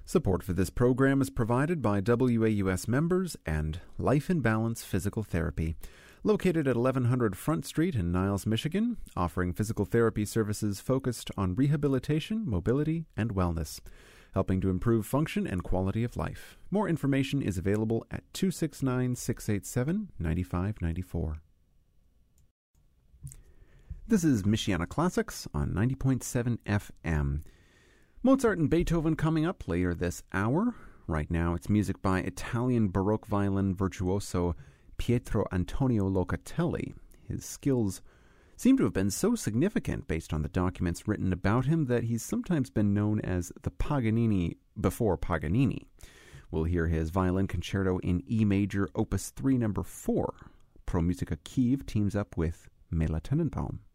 Support for this program is provided by WAUS members and Life in Balance Physical Therapy, located at 1100 Front Street in Niles, Michigan, offering physical therapy services focused on rehabilitation, mobility, and wellness, helping to improve function and quality of life. More information is available at 269-687-9594. This is Michiana Classics on 90.7 FM. Mozart and Beethoven coming up later this hour. Right now it's music by Italian Baroque violin virtuoso Pietro Antonio Locatelli. His skills seem to have been so significant based on the documents written about him that he's sometimes been known as the Paganini before Paganini. We'll hear his violin concerto in E major, opus 3 number 4. Pro Musica Kiev teams up with Mela Tenenbaum.